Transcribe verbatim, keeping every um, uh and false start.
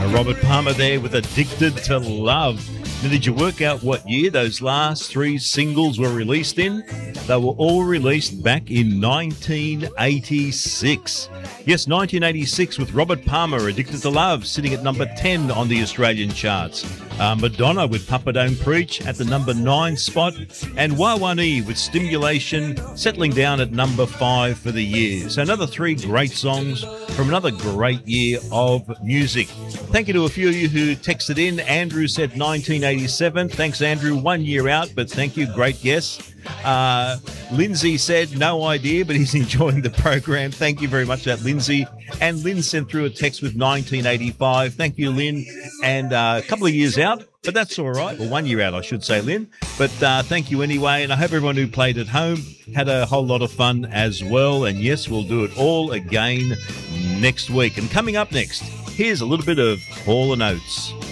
Robert Palmer there with Addicted to Love. Now, did you work out what year those last three singles were released in? They were all released back in nineteen eighty-six. Yes, nineteen eighty-six with Robert Palmer, Addicted to Love, sitting at number ten on the Australian charts. Uh, Madonna with Papa Don't Preach at the number nine spot. And Wah-Wah-Nee with Stimulation settling down at number five for the year. So another three great songs from another great year of music. Thank you to a few of you who texted in. Andrew said nineteen eighty-seven. Thanks, Andrew. One year out, but thank you. Great guess. Uh, Lindsay said no idea, but he's enjoying the program. Thank you very much for that, Lindsay. And Lynn sent through a text with nineteen eighty-five. Thank you, Lynn. And uh, a couple of years out, but that's all right. Well, one year out, I should say, Lynn. But uh, thank you anyway. And I hope everyone who played at home had a whole lot of fun as well. And yes, we'll do it all again next week. And coming up next, here's a little bit of Hall and Oates.